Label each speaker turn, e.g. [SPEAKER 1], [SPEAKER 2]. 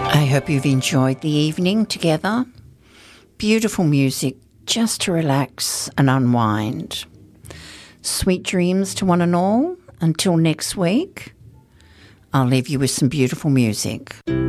[SPEAKER 1] I hope you've enjoyed the evening together. Beautiful music just to relax and unwind. Sweet dreams to one and all. Until next week, I'll leave you with some beautiful music.